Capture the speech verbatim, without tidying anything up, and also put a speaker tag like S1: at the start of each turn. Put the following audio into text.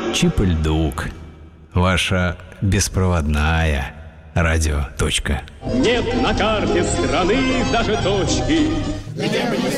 S1: Чип-Льдук. Ваша беспроводная радиоточка.
S2: Нет на карте страны даже точки,
S3: где бы ни